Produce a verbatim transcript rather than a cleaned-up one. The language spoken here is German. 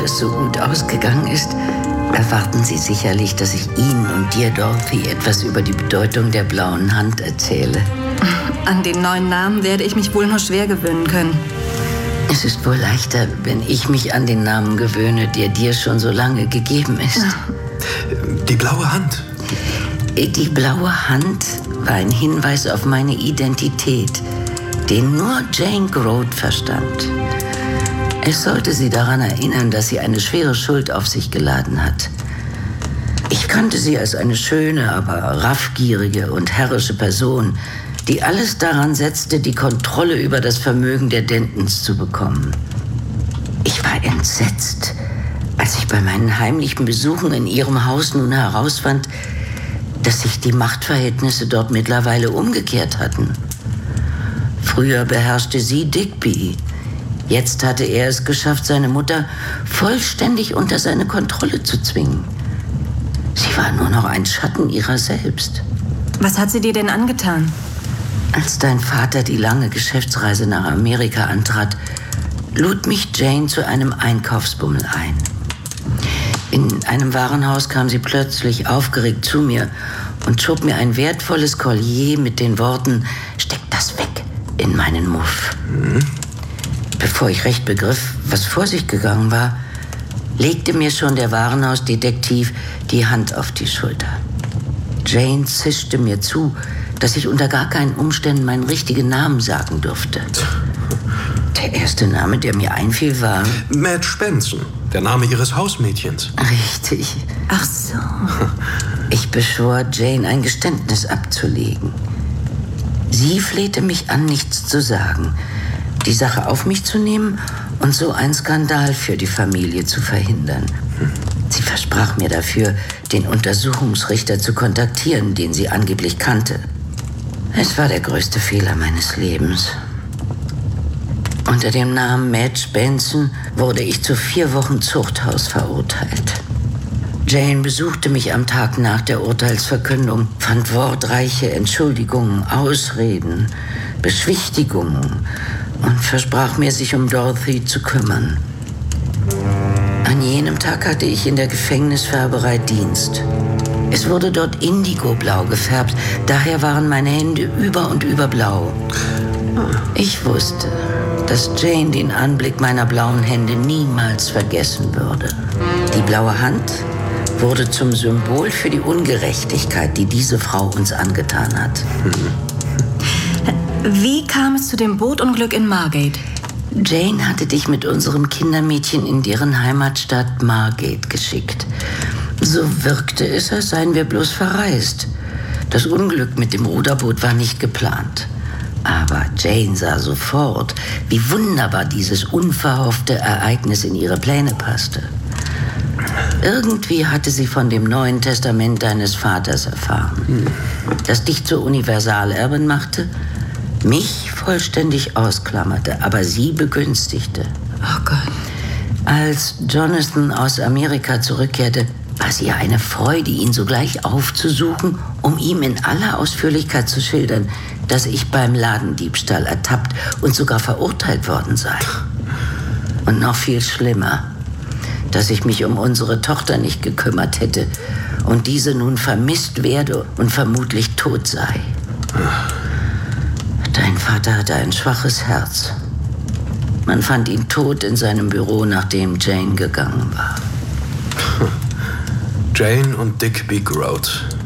alles so gut ausgegangen ist, erwarten Sie sicherlich, dass ich Ihnen und dir, Dorothy, etwas über die Bedeutung der blauen Hand erzähle. An den neuen Namen werde ich mich wohl nur schwer gewöhnen können. Es ist wohl leichter, wenn ich mich an den Namen gewöhne, der dir schon so lange gegeben ist. Die blaue Hand. Die blaue Hand war ein Hinweis auf meine Identität, den nur Jane Grote verstand. Es sollte sie daran erinnern, dass sie eine schwere Schuld auf sich geladen hat. Ich kannte sie als eine schöne, aber raffgierige und herrische Person, die alles daran setzte, die Kontrolle über das Vermögen der Dentons zu bekommen. Ich war entsetzt, als ich bei meinen heimlichen Besuchen in ihrem Haus nun herausfand, dass sich die Machtverhältnisse dort mittlerweile umgekehrt hatten. Früher beherrschte sie Digby. Jetzt hatte er es geschafft, seine Mutter vollständig unter seine Kontrolle zu zwingen. Sie war nur noch ein Schatten ihrer selbst. Was hat sie dir denn angetan? Als dein Vater die lange Geschäftsreise nach Amerika antrat, lud mich Jane zu einem Einkaufsbummel ein. In einem Warenhaus kam sie plötzlich aufgeregt zu mir und schob mir ein wertvolles Collier mit den Worten, steck das weg, in meinen Muff. Mhm. Bevor ich recht begriff, was vor sich gegangen war, legte mir schon der Warenhausdetektiv die Hand auf die Schulter. Jane zischte mir zu, dass ich unter gar keinen Umständen meinen richtigen Namen sagen durfte. Der erste Name, der mir einfiel, war... Madge Benson, der Name ihres Hausmädchens. Richtig. Ach so. Ich beschwor Jane, ein Geständnis abzulegen. Sie flehte mich an, nichts zu sagen, die Sache auf mich zu nehmen und so einen Skandal für die Familie zu verhindern. Sie versprach mir dafür, den Untersuchungsrichter zu kontaktieren, den sie angeblich kannte. Es war der größte Fehler meines Lebens. Unter dem Namen Madge Benson wurde ich zu vier Wochen Zuchthaus verurteilt. Jane besuchte mich am Tag nach der Urteilsverkündung, fand wortreiche Entschuldigungen, Ausreden, Beschwichtigungen und versprach mir, sich um Dorothy zu kümmern. An jenem Tag hatte ich in der Gefängnisfärberei Dienst. Es wurde dort indigoblau gefärbt, daher waren meine Hände über und über blau. Ich wusste, dass Jane den Anblick meiner blauen Hände niemals vergessen würde. Die blaue Hand wurde zum Symbol für die Ungerechtigkeit, die diese Frau uns angetan hat. Wie kam es zu dem Bootunglück in Margate? Jane hatte dich mit unserem Kindermädchen in deren Heimatstadt Margate geschickt. So wirkte es, als seien wir bloß verreist. Das Unglück mit dem Ruderboot war nicht geplant. Aber Jane sah sofort, wie wunderbar dieses unverhoffte Ereignis in ihre Pläne passte. Irgendwie hatte sie von dem Neuen Testament deines Vaters erfahren, hm. das dich zur Universalerbin machte, mich vollständig ausklammerte, aber sie begünstigte. Oh Gott. Als Jonathan aus Amerika zurückkehrte, war es ihr eine Freude, ihn sogleich aufzusuchen, um ihm in aller Ausführlichkeit zu schildern, dass ich beim Ladendiebstahl ertappt und sogar verurteilt worden sei. Und noch viel schlimmer, dass ich mich um unsere Tochter nicht gekümmert hätte und diese nun vermisst werde und vermutlich tot sei. Dein Vater hatte ein schwaches Herz. Man fand ihn tot in seinem Büro, nachdem Jane gegangen war. Jane und Digby Grote.